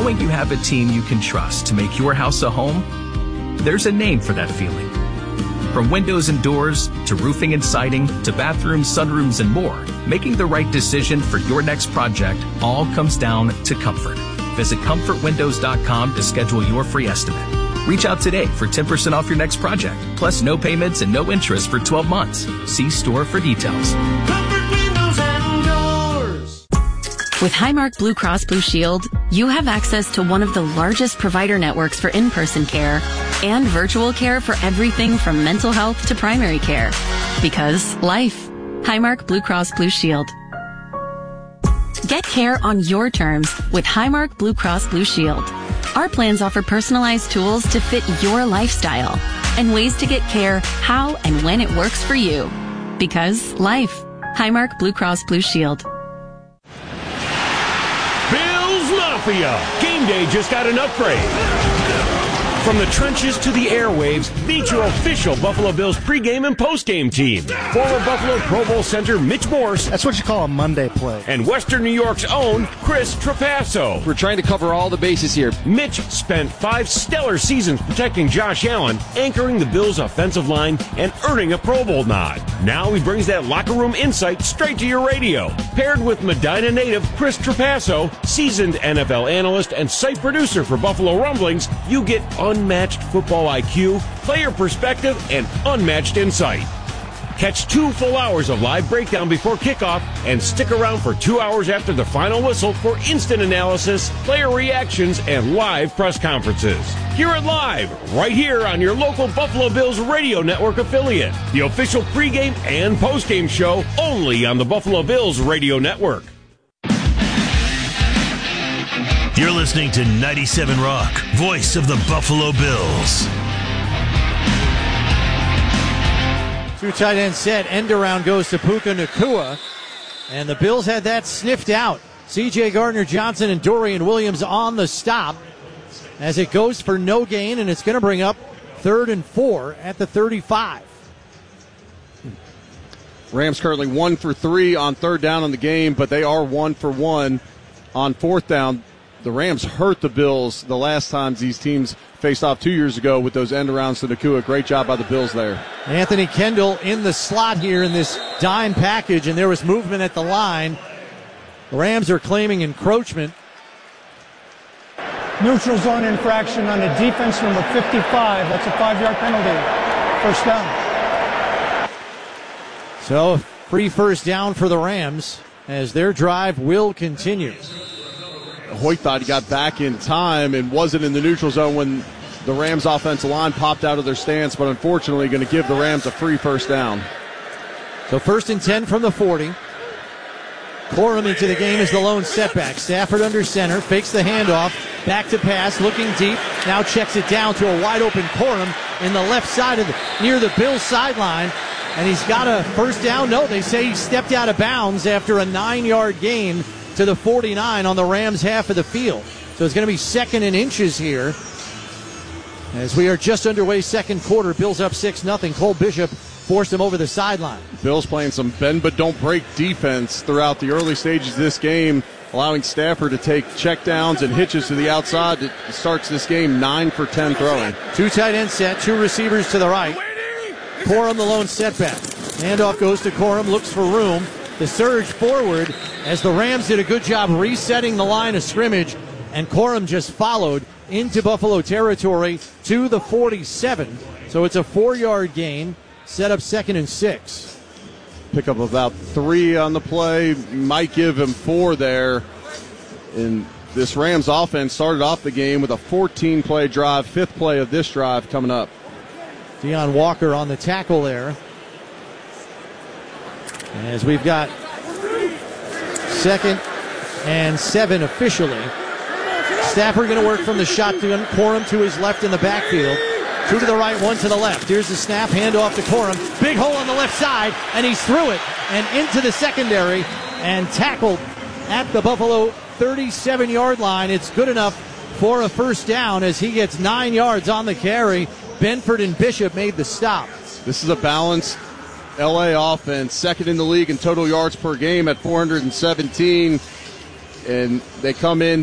Knowing you have a team you can trust to make your house a home, there's a name for that feeling. From windows and doors, to roofing and siding, to bathrooms, sunrooms, and more, making the right decision for your next project all comes down to comfort. Visit comfortwindows.com to schedule your free estimate. Reach out today for 10% off your next project, plus no payments and no interest for 12 months. See store for details. Comfort Windows and Doors. With Highmark Blue Cross Blue Shield, you have access to one of the largest provider networks for in-person care and virtual care for everything from mental health to primary care. Because life. Highmark Blue Cross Blue Shield. Get care on your terms with Highmark Blue Cross Blue Shield. Our plans offer personalized tools to fit your lifestyle and ways to get care how and when it works for you. Because life. Highmark Blue Cross Blue Shield. Bills Mafia. Game day just got an upgrade. From the trenches to the airwaves, meet your official Buffalo Bills pregame and postgame team. Former Buffalo Pro Bowl center Mitch Morse. That's what you call a Monday play. And Western New York's own Chris Trapasso. We're trying to cover all the bases here. Mitch spent 5 stellar seasons protecting Josh Allen, anchoring the Bills' offensive line, and earning a Pro Bowl nod. Now he brings that locker room insight straight to your radio. Paired with Medina native Chris Trapasso, seasoned NFL analyst and site producer for Buffalo Rumblings, you get unmatched football IQ, player perspective, and unmatched insight. Catch 2 full hours of live breakdown before kickoff and stick around for 2 hours after the final whistle for instant analysis, player reactions, and live press conferences. Hear it live right here on your local Buffalo Bills radio network affiliate. The official pregame and postgame show only on the Buffalo Bills radio network. You're listening to 97 Rock, voice of the Buffalo Bills. 2 tight end set. End around goes to Puka Nacua. And the Bills had that sniffed out. C.J. Gardner-Johnson and Dorian Williams on the stop as it goes for no gain, and it's going to bring up 3rd and 4 at the 35. Rams currently 1 for 3 on 3rd down on the game, but they are 1 for 1 on 4th down. The Rams hurt the Bills the last times these teams faced off 2 years ago with those end arounds to Nacua. Great job by the Bills there. Anthony Kendall in the slot here in this dime package, and there was movement at the line. The Rams are claiming encroachment. Neutral zone infraction on a defense number 55. That's a 5-yard penalty. 1st down. So, free 1st down for the Rams as their drive will continue. Hoyt thought he got back in time and wasn't in the neutral zone when the Rams offensive line popped out of their stance, but unfortunately going to give the Rams a free 1st down. So 1st and 10 from the 40. Corum into the game is the lone setback. Stafford under center, fakes the handoff, back to pass, looking deep, now checks it down to a wide open Corum in the left side of near the Bills sideline, and he's got a 1st down. No, they say he stepped out of bounds after a 9-yard gain to the 49 on the Rams half of the field. So it's going to be 2nd and inches here as we are just underway 2nd quarter. Bills up 6-0. Cole Bishop forced him over the sideline. Bills playing some bend but don't break defense throughout the early stages of this game, allowing Stafford to take checkdowns and hitches to the outside. It starts this game 9 for 10 throwing. 2 tight end set, 2 receivers to the right. Corum the lone setback. Handoff goes to Corum, looks for room. The surge forward as the Rams did a good job resetting the line of scrimmage, and Corum just followed into Buffalo territory to the 47. So it's a 4-yard gain, set up 2nd and 6. Pick up about 3 on the play, might give him 4 there. And this Rams offense started off the game with a 14-play drive, 5th play of this drive coming up. Deion Walker on the tackle there. As we've got 2nd and 7 officially. Stafford going to work from the shotgun. Corum to his left in the backfield. 2 to the right, 1 to the left. Here's the snap, handoff to Corum. Big hole on the left side, and he's through it and into the secondary and tackled at the Buffalo 37-yard line. It's good enough for a 1st down as he gets 9 yards on the carry. Benford and Bishop made the stop. This is a balanced LA offense, 2nd in the league in total yards per game at 417, and they come in